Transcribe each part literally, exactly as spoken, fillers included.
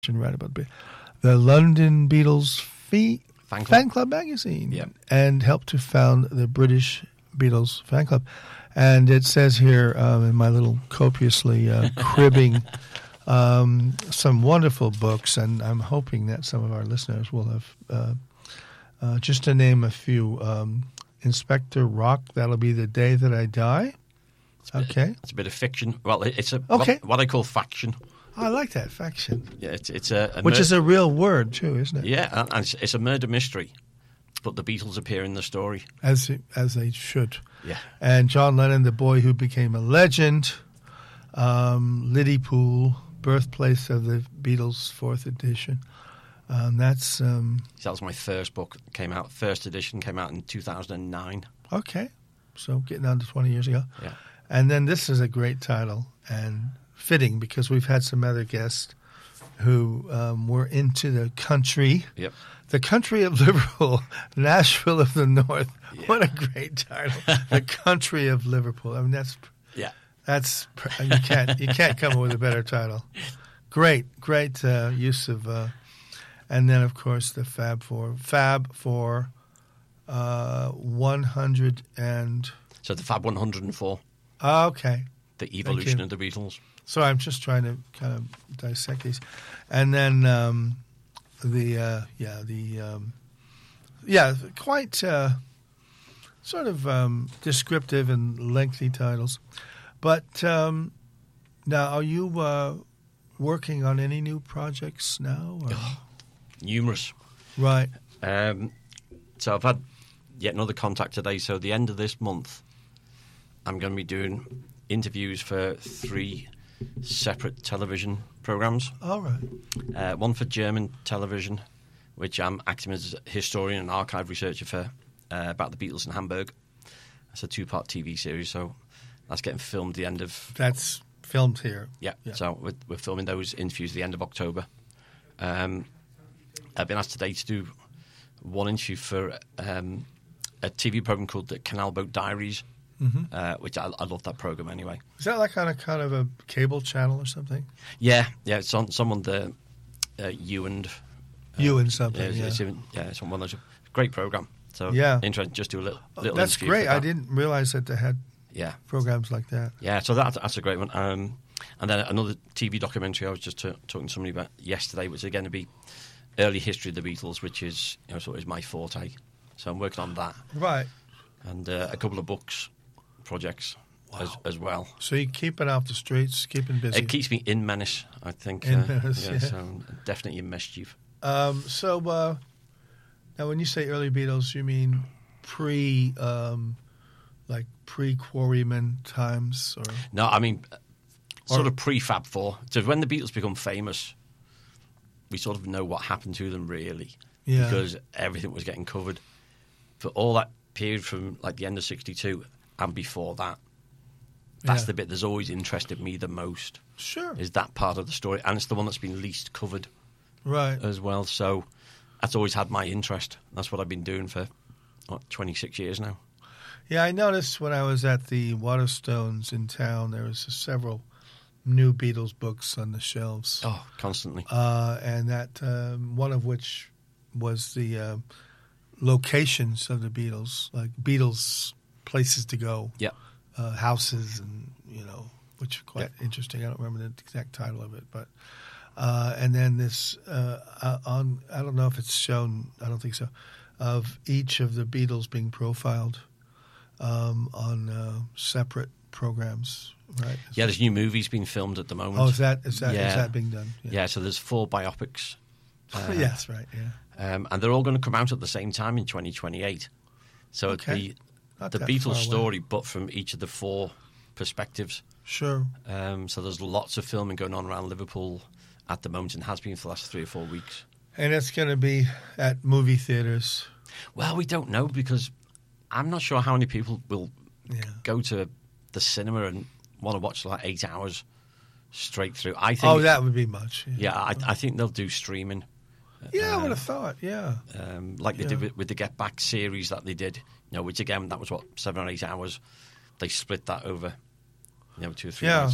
right about the, the London Beatles fee, fan, club. fan Club magazine, yep. and helped to found the British Beatles fan club. And it says here um, in my little copiously uh, cribbing um, some wonderful books, and I'm hoping that some of our listeners will have, uh, uh, just to name a few, um, Inspector Rock, That'll Be the Day That I Die. It's a bit, okay. It's a bit of fiction. Well, it's a okay. what, what I call faction. I like that, faction. Yeah, it's, it's a, a Which mur- is a real word, too, isn't it? Yeah, and it's, it's a murder mystery, but the Beatles appear in the story. As as they should. Yeah. And John Lennon, the boy who became a legend, um, Liddy Pool, birthplace of the Beatles, fourth edition. Um, that's... Um, that was my first book. It came out, first edition, came out in two thousand nine. Okay. So getting on to twenty years ago. Yeah. And then this is a great title and fitting because we've had some other guests who um, were into the country. Yep. The country of Liverpool, Nashville of the North. Yeah. What a great title. The country of Liverpool. I mean, that's yeah. That's you can't you can't come up with a better title. Great, great uh, use of, uh, and then of course the Fab Four. Fab Four, uh, one hundred and. So the Fab one hundred and four. Oh, okay. The evolution of the Beatles. So I'm just trying to kind of dissect these, and then um, the uh, yeah the um, yeah quite uh, sort of um, descriptive and lengthy titles. But um, now, are you uh, working on any new projects now? Or? Oh, numerous. Right. Um, so I've had yet another contact today. So the end of this month, I'm going to be doing interviews for three separate television programs. All right. Uh, one for German television, which I'm acting as a historian and archive researcher for, uh, about the Beatles in Hamburg. It's a two-part T V series, so that's getting filmed at the end of... That's filmed here. Yeah, yeah. So we're, we're filming those interviews at the end of October. Um, I've been asked today to do one interview for um, a T V program called the Canal Boat Diaries, mm-hmm. uh, which I, I love that program anyway. Is that like on a kind of a cable channel or something? Yeah, yeah. It's on someone the uh, you and uh, you and something. Yeah, it's, yeah. It's even, yeah, it's on one of those. Great program. So yeah, interesting. Just do a little. little That's great. That. I didn't realize that they had yeah programs like that. Yeah, so that, that's a great one. Um, and then another T V documentary I was just t- talking to somebody about yesterday, which is going to be early history of the Beatles, which is you know sort of is my forte. So I'm working on that. Right. And uh, a couple of books projects wow. as, as well. So you keep it off the streets, keeping busy. It keeps me in menace, I think. In uh, menace, yeah, yeah. So definitely in mischief. Um, so uh, now, when you say early Beatles, you mean pre, um, like pre-Quarrymen times, or no? I mean, or, sort of pre-Fab Four. So when the Beatles become famous, we sort of know what happened to them, really, yeah. because everything was getting covered for all that period from like the end of sixty-two and before that. That's yeah. the bit that's always interested me the most. Sure, is that part of the story, and it's the one that's been least covered, right, as well. So that's always had my interest. That's what I've been doing for what, twenty-six years now. Yeah, I noticed when I was at the Waterstones in town, there was several new Beatles books on the shelves. Oh, constantly. Uh, and that um, one of which was the uh, locations of the Beatles, like Beatles places to go. Yeah. Uh, houses and, you know, which are quite yeah. interesting. I don't remember the exact title of it, but uh, and then this uh, on I don't know if it's shown. I don't think so. Of each of the Beatles being profiled um, on uh, separate programs, right? Is yeah, that, there's new movies being filmed at the moment. Oh, is that is that yeah. is that being done? Yeah. yeah, so there's four biopics. Uh, yes, right. Yeah, um, and they're all going to come out at the same time in twenty twenty-eight. So okay. it'll be Not the that Beatles far away. story, but from each of the four perspectives. Sure. Um, so there's lots of filming going on around Liverpool at the moment, and has been for the last three or four weeks. And it's going to be at movie theaters. Well, we don't know, because I'm not sure how many people will yeah. go to the cinema and want to watch like eight hours straight through. I think. Oh, that would be much. Yeah, yeah I, I think they'll do streaming. Yeah, uh, I would have thought. Yeah, um, like they yeah. did with, with the Get Back series that they did. You know, which again, that was what seven or eight hours. They split that over, you know, two or three yeah. days. So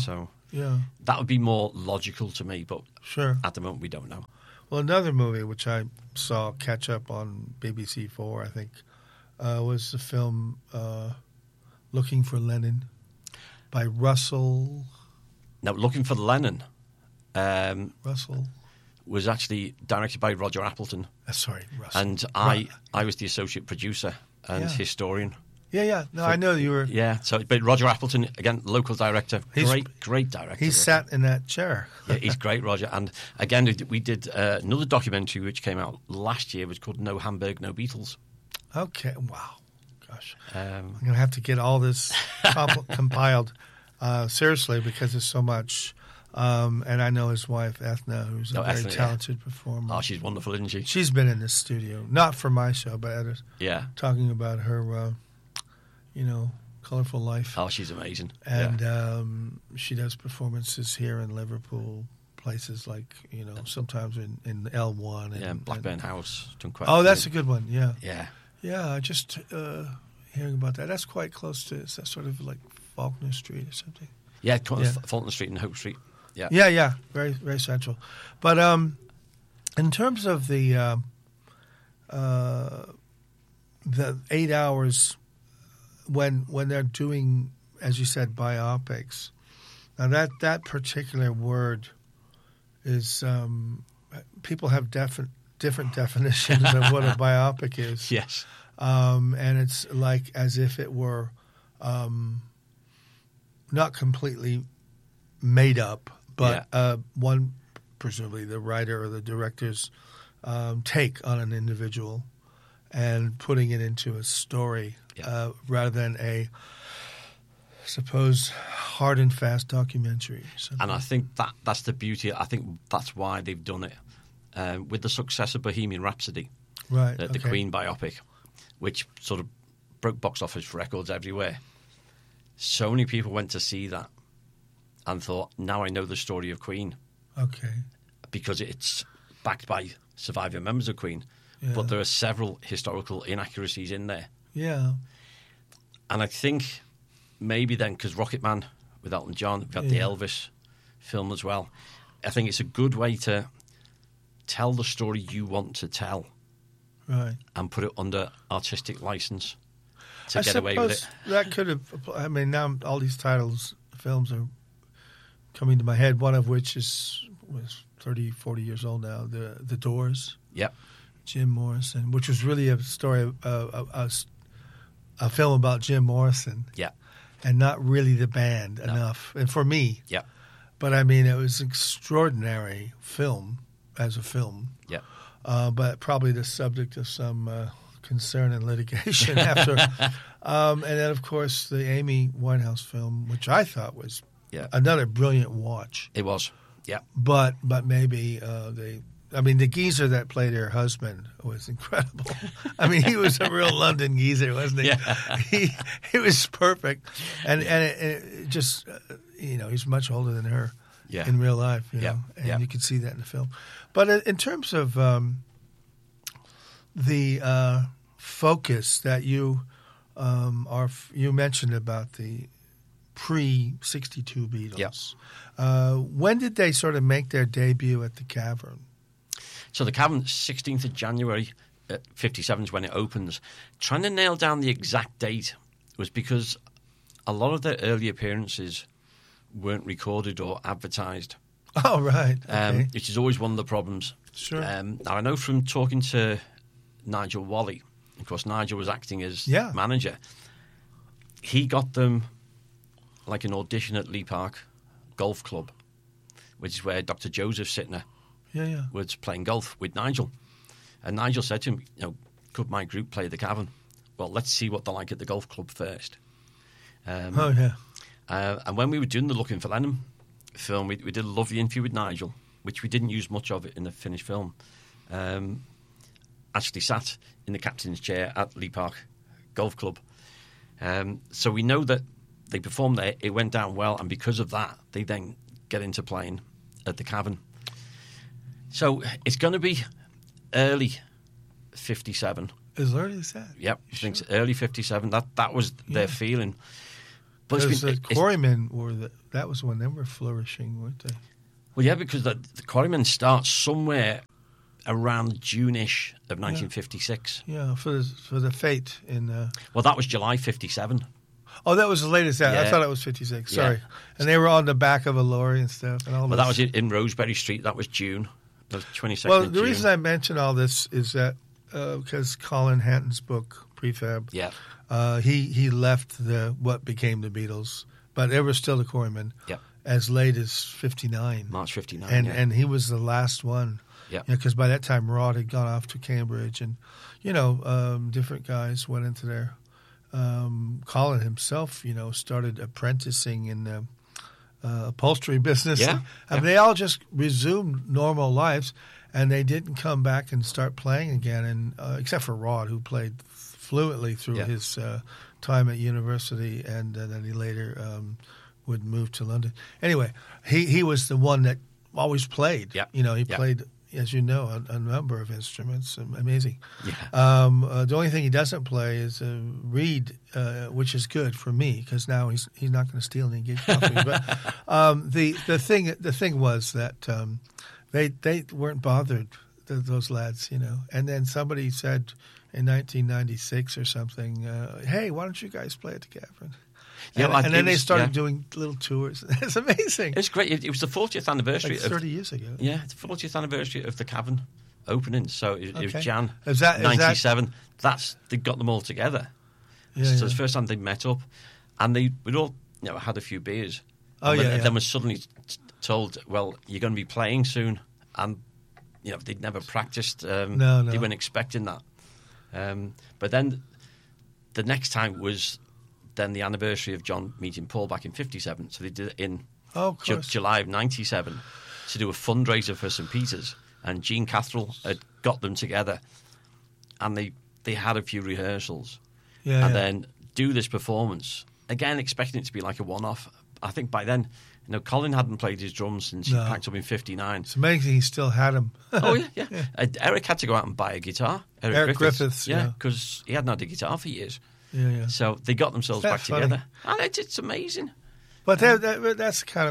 Yeah. That would be more logical to me, but Sure. at the moment we don't know. Well, another movie which I saw catch up on B B C Four, I think, uh, was the film uh, Looking for Lenin by Russell. Now, Looking for Lenin um, Russell. was actually directed by Roger Appleton, Uh, sorry, Russell. and I Ru- I was the associate producer and Yeah. historian. Yeah, yeah. No, I know you were. Yeah, so but Roger Appleton, again, local director, He's- great, great director. He sat in that chair. Yeah, he's great, Roger. And again, we did- we did uh, another documentary which came out last year, which was called No Hamburg, No Beatles. Okay. Wow. Gosh. Um, I'm going to have to get all this comp- compiled uh, seriously because there's so much. Um, and I know his wife, Ethna, who's a Oh, very Ethna, yeah. talented performer. oh, she's wonderful, isn't she? She's been in this studio, not for my show, but others, Yeah. talking about her, uh, you know, colorful life. Oh, she's amazing. And yeah. um, she does performances here in Liverpool, places like, you know, sometimes in, in L one. And, yeah, Blackburn and- House. Done quite Oh, a that's a few. good one, yeah. Yeah. Yeah, I just uh, hearing about that. That's quite close to, is that sort of like Faulkner Street or something? Yeah, Yeah. Fulton Street and Hope Street. Yeah. Yeah, yeah, very, very central. But um, in terms of the uh, uh, the eight hours when when they're doing, as you said, biopics. Now that that particular word is um, people have different different definitions of what a biopic is. Yes. Um, and it's like as if it were um, not completely made up, but Yeah. uh, one, presumably the writer or the director's um, take on an individual and putting it into a story Yeah. uh, rather than a, suppose, hard and fast documentary. or something. And I think that that's the beauty. I think that's why they've done it. Um, with the success of Bohemian Rhapsody, right, the, the okay. Queen biopic, which sort of broke box office records everywhere. So many people went to see that and thought, now I know the story of Queen, Okay. because it's backed by surviving members of Queen. Yeah. But there are several historical inaccuracies in there. Yeah. And I think maybe then, because Rocket Man with Elton John, we've got the Yeah. Elvis film as well. I think it's a good way to tell the story you want to tell Right. and put it under artistic license to I get away with it. suppose that could have. I mean, now all these titles, films are coming to my head. One of which is was thirty, forty years old now. The The Doors, Yep. Jim Morrison, which was really a story, of, uh, a, a, a film about Jim Morrison, Yeah. and not really the band enough. And for me, Yeah. but I mean, it was an extraordinary film as a film. Yeah. Uh, but probably the subject of some uh, concern and litigation after. Um, and then, of course, the Amy Winehouse film, which I thought was Yeah. another brilliant watch. It was. Yeah. But but maybe uh, they. I mean, the geezer that played her husband was incredible. I mean, he was a real London geezer, wasn't he? Yeah. he he was perfect, and and it, it just uh, you know, he's much older than her. Yeah. In real life, you Yeah. know, and Yeah. you can see that in the film. But in, in terms of um, the uh, focus that you um, are, you mentioned about the pre sixty-two Beatles. Yeah. Uh, when did they sort of make their debut at the Cavern? So the Cavern, sixteenth of January, uh, fifty-seven is when it opens. Trying to nail down the exact date was because a lot of their early appearances weren't recorded or advertised, Oh, right. um, Okay. which is always one of the problems. Sure. Um, now, I know from talking to Nigel Wally, of course, Nigel was acting as Yeah. manager. He got them like an audition at Lee Park Golf Club, which is where Doctor Joseph Sittner yeah, yeah. was playing golf with Nigel. And Nigel said to him, you know, could my group play the Cavern? Well, let's see what they're like at the golf club first. Um, Oh, yeah. uh, and when we were doing the Looking for Lenin film, we, we did a lovely interview with Nigel, which we didn't use much of it in the finished film. Um, actually sat in the captain's chair at Lee Park Golf Club. Um, so we know that they performed there, it went down well, and because of that, they then get into playing at the Cavern. So it's going to be early fifty-seven. As early as that? Yep, I think it's early fifty-seven. That that was their Yeah. feeling. But Because it's been, the it's- Quarrymen were the, that was when they were flourishing, weren't they? well, yeah, because the, the Quarrymen starts somewhere around June-ish of nineteen fifty-six. Yeah, for the for the Fate in. Uh, Well, that was July fifty-seven. oh, that was the latest. Yeah, I Yeah. thought it was fifty-six. Yeah. Sorry, and they were on the back of a lorry and stuff. And all Well, this. that was in, in Rosebery Street. That was June. That was twenty-second Well, of the June. reason I mention all this is that uh, because Colin Hanton's book Prefab, Yeah, uh, he he left the what became the Beatles, but they were still the Quarrymen yeah. as late as fifty-nine, March fifty-nine. and yeah. and he was the last one. Yeah. Because by that time Rod had gone off to Cambridge, and you know um, different guys went into there. Um, Colin himself, you know, started apprenticing in the uh, upholstery business. Yeah, I mean, yeah. they all just resumed normal lives, and they didn't come back and start playing again. And uh, except for Rod, who played fluently through Yeah. his uh, time at university, and uh, then he later um, would move to London. Anyway, he he was the one that always played. Yeah. You know, he Yeah. played, as you know, a, a number of instruments. Amazing. Yeah. Um, uh, the only thing he doesn't play is uh, read, uh, which is good for me because now he's he's not going to steal any gig off me. But um, the the thing the thing was that um, they they weren't bothered, th- those lads, you know. And then somebody said in nineteen ninety-six or something, uh, "Hey, why don't you guys play at the Cavern?" Yeah, and, well, and it then they was- started yeah. doing little tours. It's amazing. It's great. It, it was the fortieth anniversary Like of thirty years ago. yeah, the fortieth anniversary of the Cavern opening. So it, it Okay. was Jan Is that- is that- ninety-seven. That's they got them all together. Yeah, so yeah. it's the first time they met up, and they we'd all you know had a few beers. Oh, and yeah, then, yeah. then was suddenly t- told, "Well, you're going to be playing soon," and you know they'd never practiced. Um, No, no. They weren't expecting that. Um, but then the next time was then the anniversary of John meeting Paul back in fifty-seven. So they did it in Oh, of Ju- course. July of ninety-seven to do a fundraiser for Saint Peter's, and Gene Catherall had got them together, and they, they had a few rehearsals, Yeah, and yeah. then do this performance again, expecting it to be like a one-off. I think by then, you know, Colin hadn't played his drums since No. he packed up in fifty-nine. It's amazing he still had him. Oh yeah, yeah. Uh, Eric had to go out and buy a guitar. Eric, Eric Griffiths, yeah. yeah, because he hadn't had a guitar for years. Yeah, yeah. So they got themselves Isn't that back funny? together, and it's, it's amazing. But that, that, that's the kind of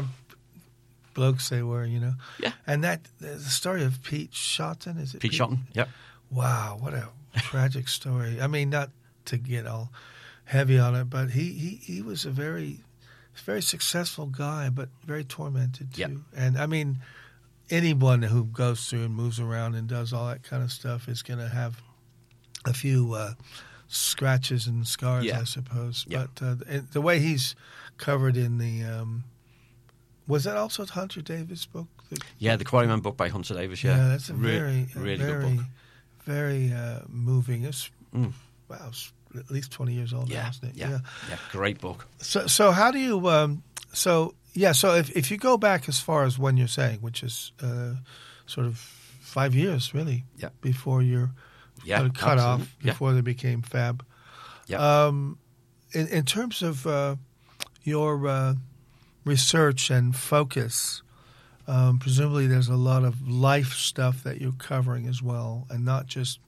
blokes they were, you know. Yeah. And that the story of Pete Shotton, is it Pete Shotton, yep. Wow, what a tragic story. I mean, not to get all heavy on it, but he, he, he was a very very successful guy, but very tormented too. Yep. And I mean, anyone who goes through and moves around and does all that kind of stuff is going to have a few uh, scratches and scars, Yeah. I suppose. Yeah. But uh, the, the way he's covered in the um, was that also Hunter Davis' book? The, Yeah, the Quarryman book by Hunter Davis. Yeah, that's a Re- very, a really very, good book. very uh, moving. It's Mm. wow, it's at least twenty years old Yeah, now, isn't it? yeah, yeah, great book. So, so how do you? Um, so, yeah. So, if if you go back as far as when you're saying, which is uh, sort of five years, really, Yeah. before you're Yeah, sort of cut absolutely. off, Yeah. before they became Fab. Yeah. Um, in in terms of uh, your uh, research and focus, um, presumably there's a lot of life stuff that you're covering as well, and not just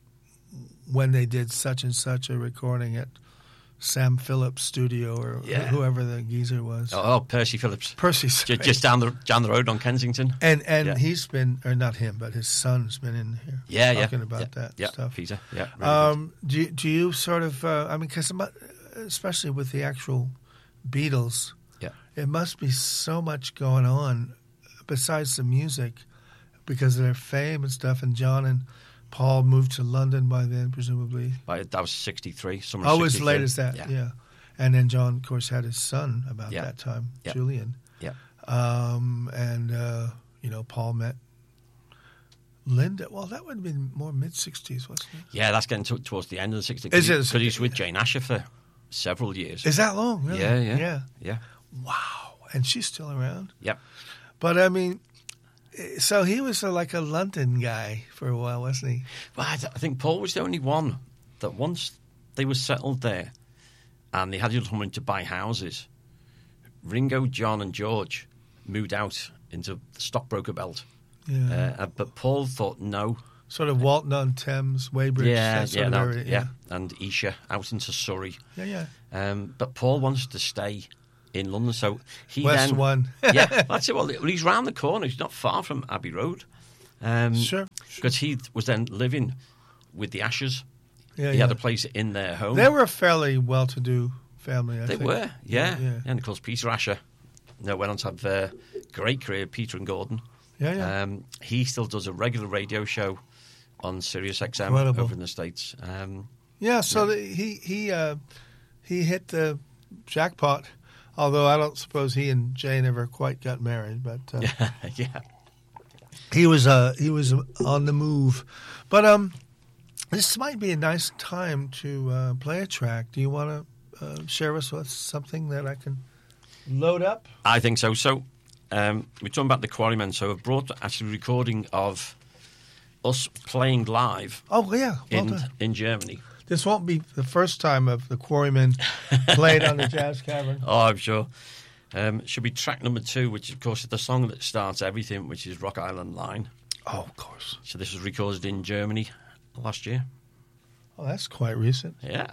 when they did such and such a recording at Sam Phillips' studio or Yeah. whoever the geezer was. Oh, oh, Percy Phillips, Percy, Ju- sorry. just down the down the road on Kensington. and and Yeah. he's been, or not him, but his son's been in here Yeah, yeah, talking about yeah, that yeah, stuff. Peter. Yeah, really good. Um, do you, do you sort of? Uh, I mean, because especially with the actual Beatles, yeah, it must be so much going on besides the music because of their fame and stuff. And John and Paul moved to London by then, presumably. by, that was sixty-three. Summer Oh, as sixty-three. late as that, yeah. Yeah, And then John, of course, had his son about Yeah. that time, Yeah. Julian. yeah. Um, and, uh, you know, Paul met Linda. Well, that would have been more mid-sixties, wasn't it? Yeah, that's getting to, towards the end of the sixties. Is it? Because he was with Jane Asher for several years. Is that long? Really? Yeah, yeah, Yeah. yeah. Wow. And she's still around? Yep. But, I mean, so he was a, like a London guy for a while, wasn't he? Well, I, th- I think Paul was the only one that once they were settled there and they had the money to buy houses, Ringo, John and George moved out into the stockbroker belt. Yeah. Uh, but Paul thought, no, sort of Walton on Thames, Weybridge, Yeah, that sort yeah, of no, area. yeah, and Esher out into Surrey. Yeah, yeah. Um, but Paul wants to stay in London, so he West then One. yeah, that's it. Well, he's round the corner. He's not far from Abbey Road. Um, Sure. Because he was then living with the Ashers. Yeah, he yeah. had a place in their home. They were a fairly well-to-do family, I They think. were, yeah. Yeah, yeah. And of course, Peter Asher you know, went on to have a great career, Peter and Gordon. Yeah, yeah. Um, he still does a regular radio show on Sirius X M Incredible. over in the States. Um, Yeah, so Yeah. The, he he uh, he hit the jackpot. Although I don't suppose he and Jane ever quite got married, but uh, yeah. he was uh, he was on the move. But um, this might be a nice time to uh, play a track. Do you want to uh, share us with something that I can load up? I think so. So um, we're talking about the Quarrymen. So I've brought actually a recording of us playing live Oh yeah, well in done. in Germany. This won't be the first time of the Quarrymen played on the Jazz Cavern. Oh, I'm sure. Um, should be track number two, which of course is the song that starts everything, which is Rock Island Line. Oh, of course. So this was recorded in Germany last year. Oh, that's quite recent. Yeah.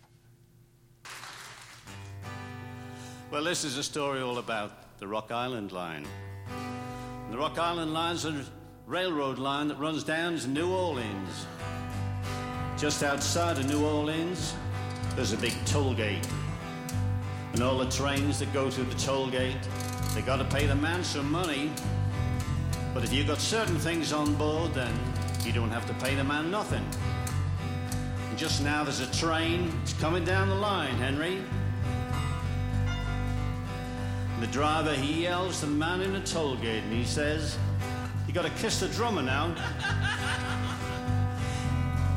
Well, this is a story all about the Rock Island Line. And the Rock Island Line's a railroad line that runs down to New Orleans. Just outside of New Orleans, there's a big toll gate. And all the trains that go through the toll gate, they got to pay the man some money. But if you've got certain things on board, then you don't have to pay the man nothing. And just now there's a train. It's coming down the line, Henry. And the driver, he yells to the man in the toll gate, and he says, "You got to kiss the drummer now."